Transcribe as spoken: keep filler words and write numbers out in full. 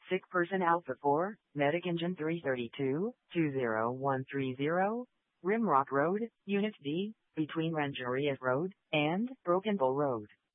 Sick person Alpha four, Medic Engine three thirty-two, two zero one three zero, Rimrock Road, Unit D, between Rancheria Road and Broken Bow Road.